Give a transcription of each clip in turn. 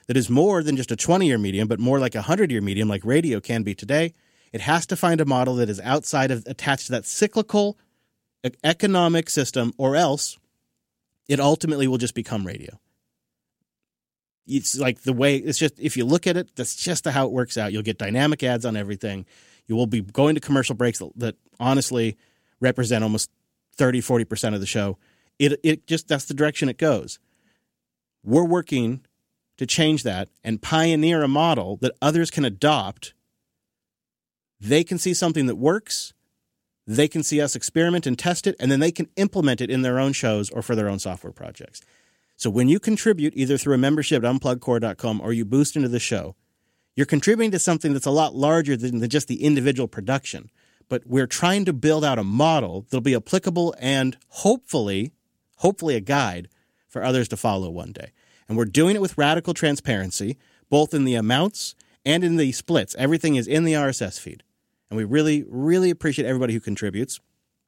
that is more than just a 20-year medium, but more like a 100-year medium like radio can be today, it has to find a model that is attached to that cyclical economic system, or else it ultimately will just become radio. It's like it's just, if you look at it, that's just how it works out. You'll get dynamic ads on everything. You will be going to commercial breaks that honestly represent almost 30, 40% of the show. It just, that's the direction it goes. We're working to change that and pioneer a model that others can adopt. They can see something that works. They can see us experiment and test it, and then they can implement it in their own shows or for their own software projects. So when you contribute either through a membership at unpluggedcore.com or you boost into the show, you're contributing to something that's a lot larger than just the individual production. But we're trying to build out a model that'll be applicable and hopefully a guide for others to follow one day. And we're doing it with radical transparency, both in the amounts and in the splits. Everything is in the RSS feed. And we really, really appreciate everybody who contributes.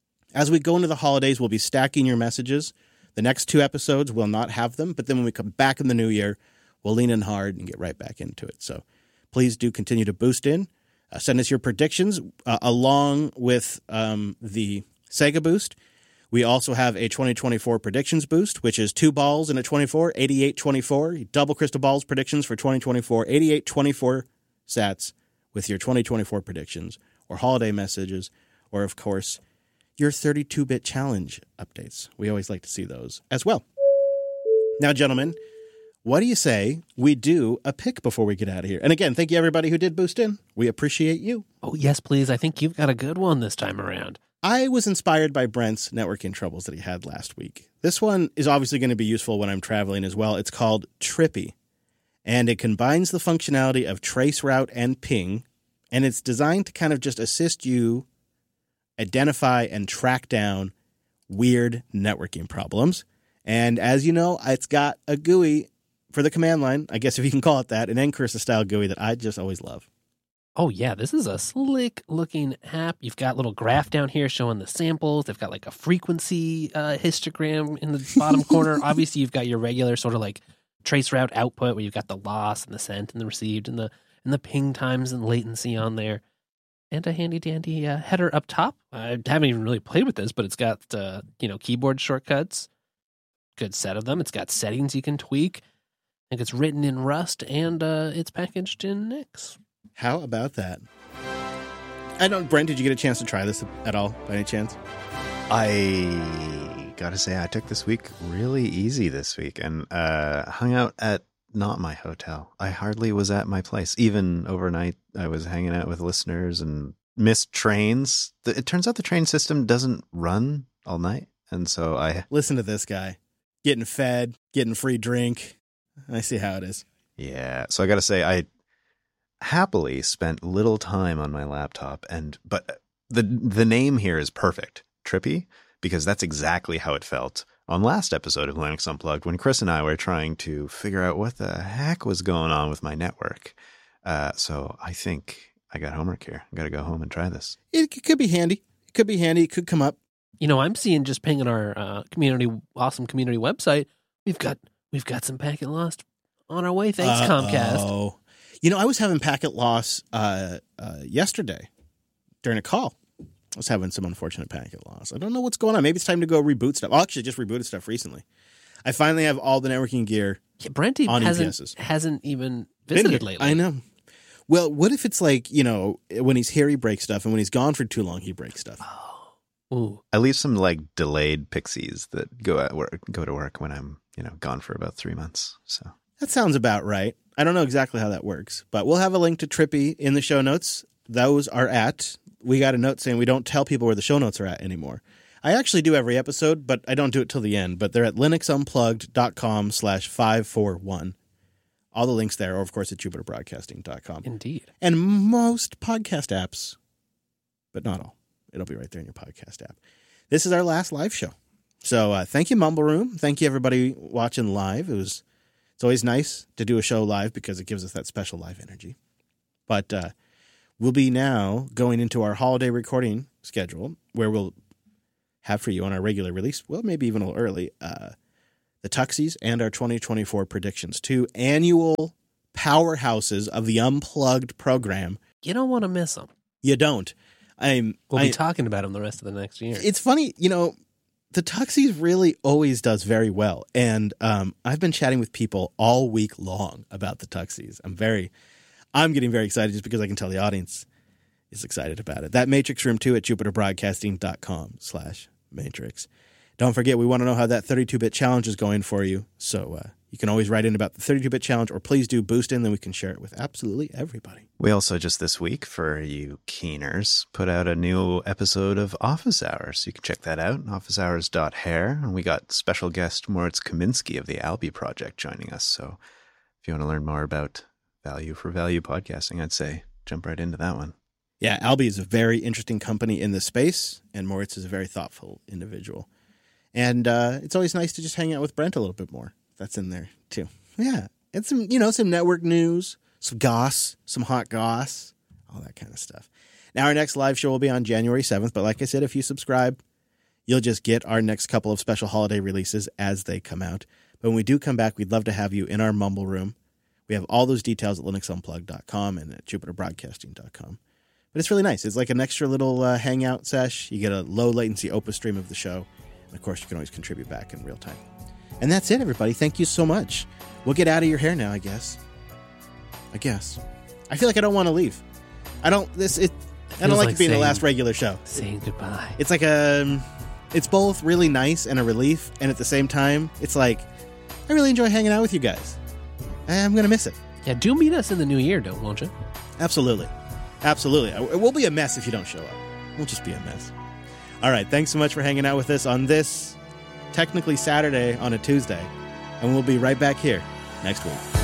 As we go into the holidays, we'll be stacking your messages. The next 2 episodes will not have them, but then when we come back in the new year, we'll lean in hard and get right back into it. So please do continue to boost in. Send us your predictions along with the Sega Boost. We also have a 2024 predictions boost, which is 2 balls in a 24, 88-24. Double crystal balls predictions for 2024, 88-24 sats with your 2024 predictions or holiday messages, or, of course, your 32-bit challenge updates. We always like to see those as well. Now, gentlemen, what do you say we do a pick before we get out of here? And again, thank you, everybody who did boost in. We appreciate you. Oh, yes, please. I think you've got a good one this time around. I was inspired by Brent's networking troubles that he had last week. This one is obviously going to be useful when I'm traveling as well. It's called Trippy, and it combines the functionality of traceroute and ping, and it's designed to kind of just assist you identify and track down weird networking problems. And as you know, it's got a GUI for the command line, I guess if you can call it that, an Ncurses-style GUI that I just always love. Oh, yeah, this is a slick-looking app. You've got a little graph down here showing the samples. They've got like a frequency histogram in the bottom corner. Obviously, you've got your regular sort of like traceroute output where you've got the loss and the sent and the received and the ping times and latency on there. And a handy-dandy header up top. I haven't even really played with this, but it's got keyboard shortcuts. Good set of them. It's got settings you can tweak. I think it's written in Rust, and it's packaged in Nix. How about that? Brent, did you get a chance to try this at all, by any chance? I gotta say, I took this week really easy this week and hung out at not my hotel. I hardly was at my place. Even overnight, I was hanging out with listeners and missed trains. It turns out the train system doesn't run all night. And so I... Listen to this guy. Getting fed, getting free drink. I see how it is. Yeah. So I got to say, I happily spent little time on my laptop. But the name here is perfect. Trippy, because that's exactly how it felt on last episode of Linux Unplugged when Chris and I were trying to figure out what the heck was going on with my network. So I think I got homework here. I got to go home and try this. It could be handy. It could come up. You know, I'm seeing just pinging our awesome community website. We've got some packet loss on our way. Thanks, Comcast. Oh, I was having packet loss yesterday during a call. I was having some unfortunate packet loss. I don't know what's going on. Maybe it's time to go reboot stuff. I actually just rebooted stuff recently. I finally have all the networking gear. Yeah, Brent on hasn't even visited lately. I know. Well, what if it's like, when he's here, he breaks stuff, and when he's gone for too long, he breaks stuff. Ooh. I leave some like delayed pixies that go to work when I'm, gone for about 3 months. So that sounds about right. I don't know exactly how that works, but we'll have a link to Trippy in the show notes. Those are we got a note saying we don't tell people where the show notes are at anymore. I actually do every episode, but I don't do it till the end. But they're at linuxunplugged.com/541. All the links there, or of course at jupiterbroadcasting.com. Indeed. And most podcast apps, but not all. It'll be right there in your podcast app. This is our last live show. So thank you, Mumble Room. Thank you, everybody watching live. It's always nice to do a show live because it gives us that special live energy. But we'll be now going into our holiday recording schedule where we'll have for you on our regular release, well, maybe even a little early, the Tuxies and our 2024 predictions. 2 annual powerhouses of the Unplugged program. You don't want to miss them. You don't. We'll be talking about them the rest of the next year. It's funny, the Tuxies really always does very well. And I've been chatting with people all week long about the Tuxies. I'm getting very excited just because I can tell the audience is excited about it. That Matrix Room 2 at jupiterbroadcasting.com/Matrix. Don't forget, we want to know how that 32-bit challenge is going for you. So you can always write in about the 32-bit challenge, or please do boost in, then we can share it with absolutely everybody. We also just this week, for you keeners, put out a new episode of Office Hours. You can check that out, officehours.hair. And we got special guest Moritz Kaminsky of the Albi Project joining us. So if you want to learn more about value for value podcasting, I'd say jump right into that one. Yeah, Albi is a very interesting company in this space, and Moritz is a very thoughtful individual. And it's always nice to just hang out with Brent a little bit more. That's in there too. Yeah. And some network news, some goss, some hot goss, all that kind of stuff. Now, our next live show will be on January 7th. But like I said, if you subscribe, you'll just get our next couple of special holiday releases as they come out. But when we do come back, we'd love to have you in our Mumble Room. We have all those details at linuxunplugged.com and at jupiterbroadcasting.com. But it's really nice. It's like an extra little hangout sesh. You get a low latency Opus stream of the show. And of course, you can always contribute back in real time. And that's it, everybody. Thank you so much. We'll get out of your hair now, I guess. I feel like I don't want to leave. I don't like it being the last regular show. Saying goodbye. It's like it's both really nice and a relief. And at the same time, it's like, I really enjoy hanging out with you guys. I'm going to miss it. Yeah, do meet us in the new year, won't you? Absolutely. Absolutely. It will be a mess if you don't show up. We'll just be a mess. All right. Thanks so much for hanging out with us on this technically Saturday on a Tuesday. And we'll be right back here next week.